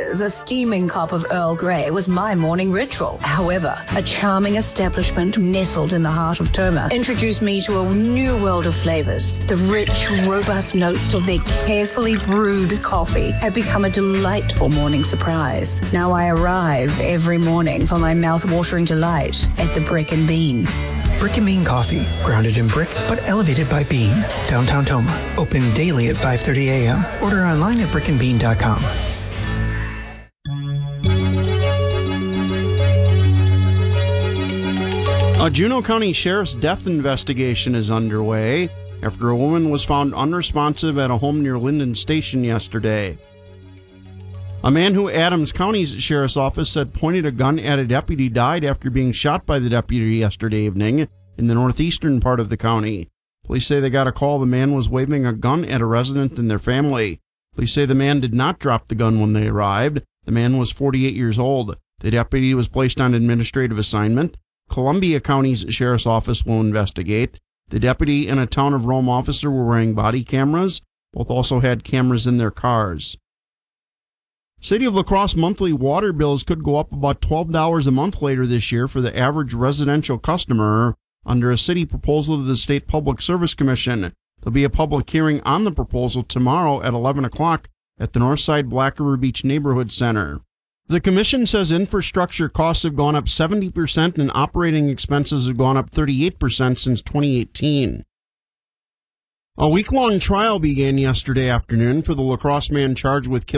years, a steaming cup of Earl Grey was my morning ritual. However, a charming establishment nestled in the heart of Toma introduced me to a new world of flavors. The rich, robust notes of their carefully brewed coffee have become a delightful morning surprise. Now I arrive every morning for my mouth-watering delight at the Brick and Bean. Brick and Bean Coffee, grounded in brick but elevated by bean. Downtown Toma, open daily at 5:30 a.m. Order online at brickandbean.com. A Juneau County Sheriff's death investigation is underway after a woman was found unresponsive at a home near Linden Station yesterday. A man who Adams County's Sheriff's Office said pointed a gun at a deputy died after being shot by the deputy yesterday evening in the northeastern part of the county. Police say they got a call the man was waving a gun at a resident and their family. Police say the man did not drop the gun when they arrived. The man was 48 years old. The deputy was placed on administrative assignment. Columbia County's Sheriff's Office will investigate. The deputy and a Town of Rome officer were wearing body cameras. Both also had cameras in their cars. City of La Crosse monthly water bills could go up about $12 a month later this year for the average residential customer under a city proposal to the State Public Service Commission. There'll be a public hearing on the proposal tomorrow at 11 o'clock at the Northside Black River Beach Neighborhood Center. The commission says infrastructure costs have gone up 70% and operating expenses have gone up 38% since 2018. A week-long trial began yesterday afternoon for the La Crosse man charged with killing